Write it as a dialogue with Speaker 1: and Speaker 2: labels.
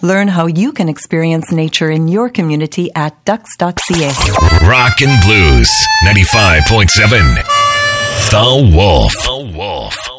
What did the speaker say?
Speaker 1: Learn how you can experience nature in your community at ducks.ca.
Speaker 2: Rock and Blues 95.7. The Wolf.